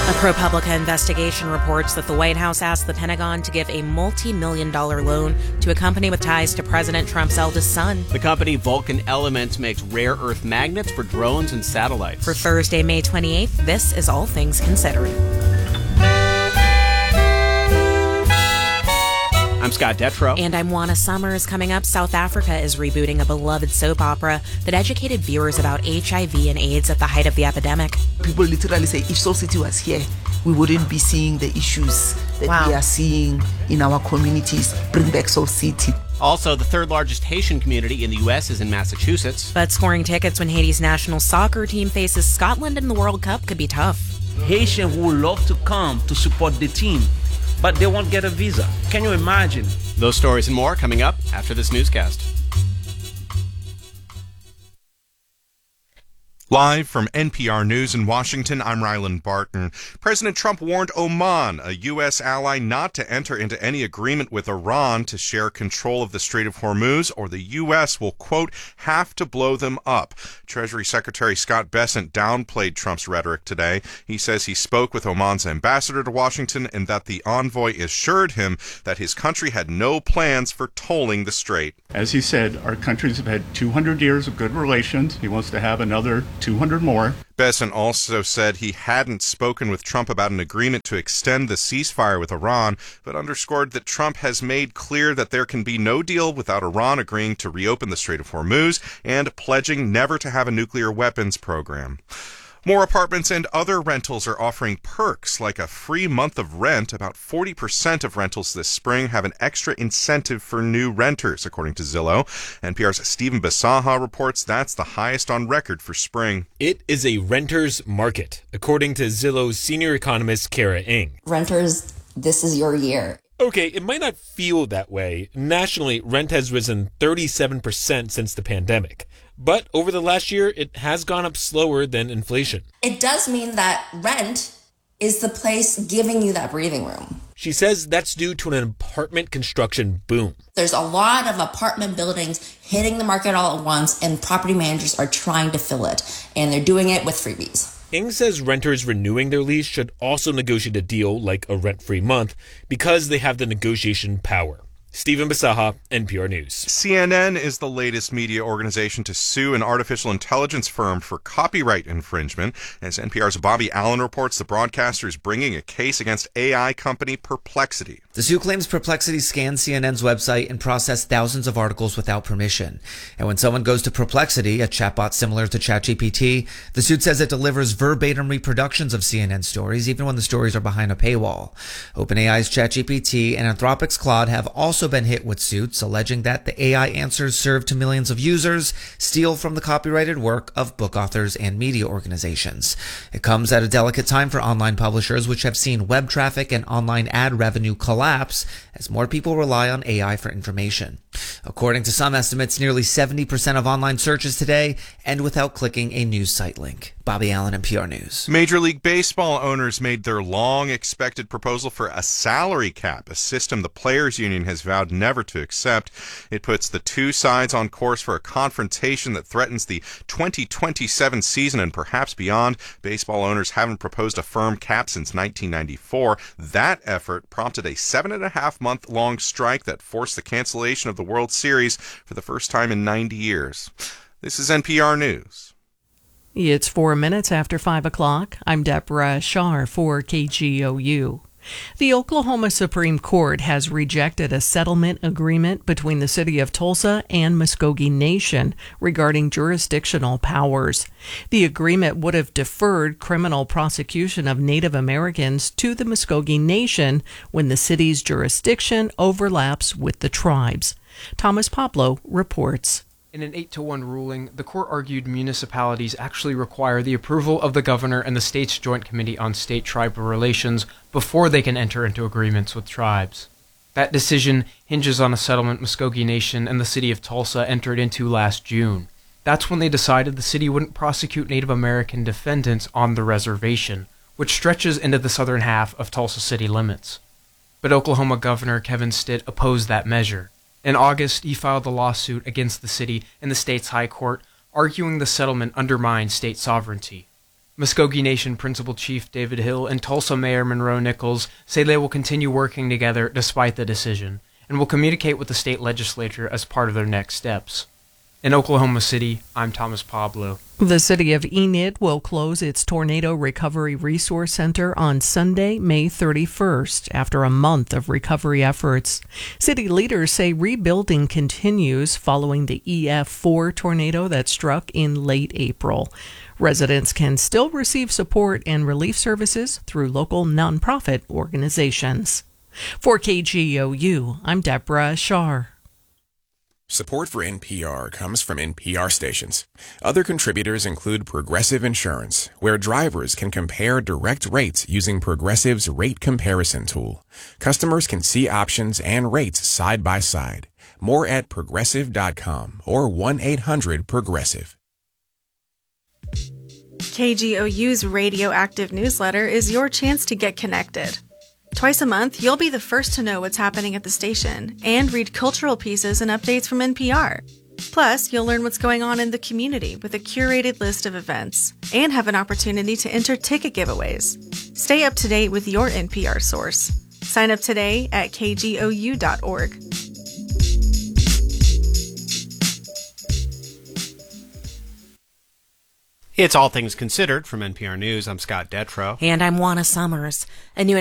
A ProPublica investigation reports that the White House asked the Pentagon to give a multi-million-dollar loan to a company with ties to President Trump's eldest son. The company Vulcan Elements makes rare earth magnets for drones and satellites. For Thursday, May 28th, this is All Things Considered. I'm Scott Detrow. And I'm Juana Summers. Coming up, South Africa is rebooting a beloved soap opera that educated viewers about HIV and AIDS at the height of the epidemic. People literally say, if Soul City was here, we wouldn't be seeing the issues that we are seeing in our communities. Bring back Soul City. Also, the third largest Haitian community in the U.S. is in Massachusetts. But scoring tickets when Haiti's national soccer team faces Scotland in the World Cup could be tough. Haitians would love to come to support the team, but they won't get a visa. Can you imagine? Those stories and more coming up after this newscast. Live from NPR News in Washington, I'm Ryland Barton. President Trump warned Oman, a U.S. ally, not to enter into any agreement with Iran to share control of the Strait of Hormuz, or the U.S. will, quote, have to blow them up. Treasury Secretary Scott Bessent downplayed Trump's rhetoric today. He says he spoke with Oman's ambassador to Washington and that the envoy assured him that his country had no plans for tolling the strait. As he said, our countries have had 200 years of good relations. He wants to have another 200 more. Bessent also said he hadn't spoken with Trump about an agreement to extend the ceasefire with Iran, but underscored that Trump has made clear that there can be no deal without Iran agreeing to reopen the Strait of Hormuz and pledging never to have a nuclear weapons program. More apartments and other rentals are offering perks like a free month of rent. About 40% of rentals this spring have an extra incentive for new renters, according to Zillow. NPR's Stephen Bisaha reports that's the highest on record for spring. It is a renter's market, according to Zillow's senior economist, Kara Ng. Renters, this is your year. Okay, it might not feel that way. Nationally, rent has risen 37% since the pandemic. But over the last year, it has gone up slower than inflation. It does mean that rent is the place giving you that breathing room. She says that's due to an apartment construction boom. There's a lot of apartment buildings hitting the market all at once, and property managers are trying to fill it, and they're doing it with freebies. Ng says renters renewing their lease should also negotiate a deal like a rent-free month because they have the negotiation power. Stephen Bisaha, NPR News. CNN is the latest media organization to sue an artificial intelligence firm for copyright infringement. As NPR's Bobby Allen reports, the broadcaster is bringing a case against AI company Perplexity. The suit claims Perplexity scanned CNN's website and processed thousands of articles without permission. And when someone goes to Perplexity, a chatbot similar to ChatGPT, the suit says it delivers verbatim reproductions of CNN stories, even when the stories are behind a paywall. OpenAI's ChatGPT and Anthropic's Claude have also been hit with suits alleging that the AI answers served to millions of users steal from the copyrighted work of book authors and media organizations. It comes at a delicate time for online publishers, which have seen web traffic and online ad revenue collapse as more people rely on AI for information. According to some estimates, nearly 70% of online searches today end without clicking a news site link. Bobby Allen, NPR News. Major League Baseball owners made their long-expected proposal for a salary cap, a system the Players Union has vowed never to accept. It puts the two sides on course for a confrontation that threatens the 2027 season and perhaps beyond. Baseball owners haven't proposed a firm cap since 1994. That effort prompted a 7.5-month-long strike that forced the cancellation of the World Series for the first time in 90 years. This is NPR News. It's 4 minutes after 5 o'clock. I'm Deborah Shar for KGOU. The Oklahoma Supreme Court has rejected a settlement agreement between the city of Tulsa and Muskogee Nation regarding jurisdictional powers. The agreement would have deferred criminal prosecution of Native Americans to the Muskogee Nation when the city's jurisdiction overlaps with the tribes. Thomas Pablo reports. In an 8-1 ruling, the court argued municipalities actually require the approval of the governor and the state's Joint Committee on State-Tribal Relations before they can enter into agreements with tribes. That decision hinges on a settlement Muskogee Nation and the city of Tulsa entered into last June. That's when they decided the city wouldn't prosecute Native American defendants on the reservation, which stretches into the southern half of Tulsa city limits. But Oklahoma Governor Kevin Stitt opposed that measure. In August, he filed a lawsuit against the city in the state's high court, arguing the settlement undermines state sovereignty. Muskogee Nation Principal Chief David Hill and Tulsa Mayor Monroe Nichols say they will continue working together despite the decision, and will communicate with the state legislature as part of their next steps. In Oklahoma City, I'm Thomas Pablo. The city of Enid will close its Tornado Recovery Resource Center on Sunday, May 31st, after a month of recovery efforts. City leaders say rebuilding continues following the EF4 tornado that struck in late April. Residents can still receive support and relief services through local nonprofit organizations. For KGOU, I'm Deborah Shar. Support for NPR comes from NPR stations. Other contributors include Progressive Insurance, where drivers can compare direct rates using Progressive's rate comparison tool. Customers can see options and rates side by side. More at progressive.com or 1-800-PROGRESSIVE. KGOU's radioactive newsletter is your chance to get connected. Twice a month, you'll be the first to know what's happening at the station and read cultural pieces and updates from NPR. Plus, you'll learn what's going on in the community with a curated list of events and have an opportunity to enter ticket giveaways. Stay up to date with your NPR source. Sign up today at kgou.org. It's All Things Considered from NPR News. I'm Scott Detrow. And I'm Juana Summers. A new